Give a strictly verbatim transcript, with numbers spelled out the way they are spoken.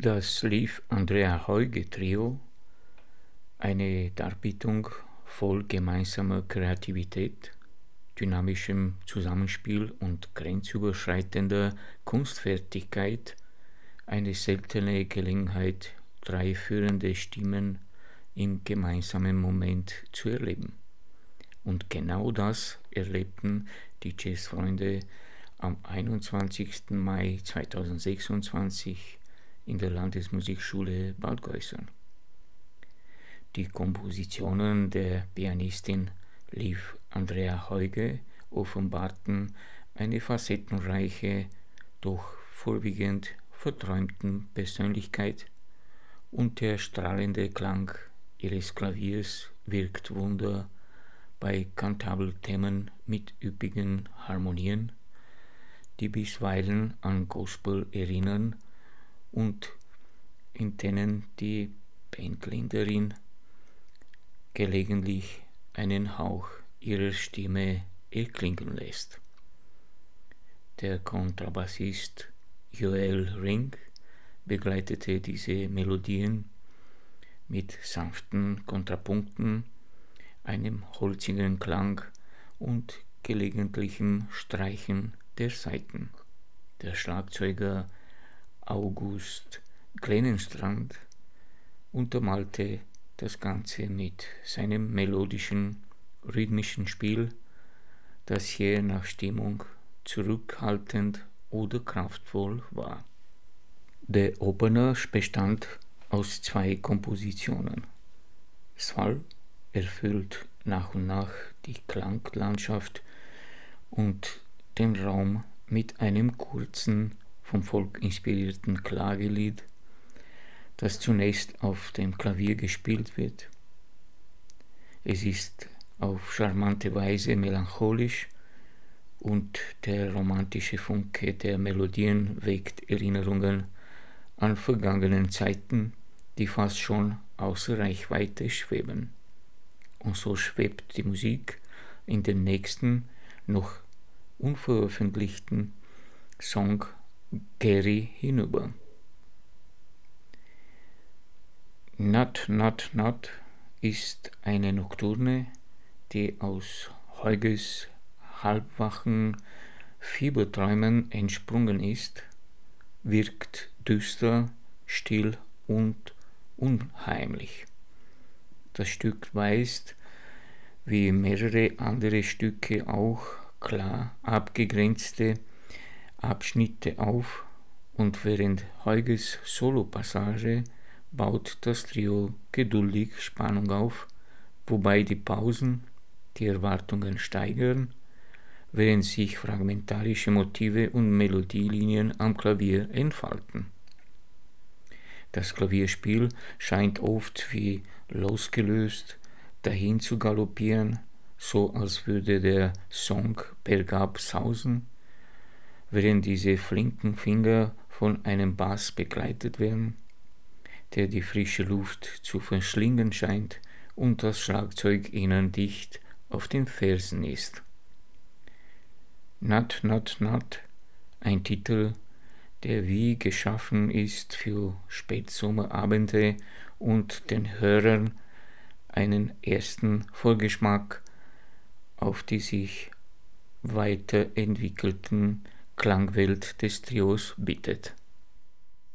Das Liv Andrea Heuge Trio, eine Darbietung voll gemeinsamer Kreativität, dynamischem Zusammenspiel und grenzüberschreitender Kunstfertigkeit, eine seltene Gelegenheit, drei führende Stimmen im gemeinsamen Moment zu erleben. Und genau das erlebten die Jazzfreunde am einundzwanzigsten Mai zweitausendsechsundzwanzig in der Landesmusikschule Bad Gäusern. Die Kompositionen der Pianistin Liv Andrea Heuge offenbarten eine facettenreiche, doch vorwiegend verträumten Persönlichkeit, und der strahlende Klang ihres Klaviers wirkt Wunder bei Cantabile-Themen mit üppigen Harmonien, die bisweilen an Gospel erinnern und in denen die Bandleaderin gelegentlich einen Hauch ihrer Stimme erklingen lässt. Der Kontrabassist Joel Ring begleitete diese Melodien mit sanften Kontrapunkten, einem holzigen Klang und gelegentlichem Streichen der Saiten. Der Schlagzeuger August Klenenstrand untermalte das Ganze mit seinem melodischen, rhythmischen Spiel, das je nach Stimmung zurückhaltend oder kraftvoll war. Der Opener bestand aus zwei Kompositionen. Sval erfüllt nach und nach die Klanglandschaft und den Raum mit einem kurzen, vom Volk inspirierten Klagelied, das zunächst auf dem Klavier gespielt wird. Es ist auf charmante Weise melancholisch und der romantische Funke der Melodien weckt Erinnerungen an vergangenen Zeiten, die fast schon außer Reichweite schweben. Und so schwebt die Musik in den nächsten, noch unveröffentlichten Song Gary hinüber. Not, Not, Not ist eine Nocturne, die aus Heuges halbwachen Fieberträumen entsprungen ist, wirkt düster, still und unheimlich. Das Stück weist, wie mehrere andere Stücke auch, klar abgegrenzte Abschnitte auf, und während Heuges Solopassage baut das Trio geduldig Spannung auf, wobei die Pausen die Erwartungen steigern, während sich fragmentarische Motive und Melodielinien am Klavier entfalten. Das Klavierspiel scheint oft wie losgelöst dahin zu galoppieren, so als würde der Song bergab sausen, während diese flinken Finger von einem Bass begleitet werden, der die frische Luft zu verschlingen scheint und das Schlagzeug ihnen dicht auf den Fersen ist. Not, Not, Not, ein Titel, der wie geschaffen ist für Spätsommerabende und den Hörern einen ersten Vorgeschmack auf die sich weiterentwickelten Klangwelt des Trios bietet.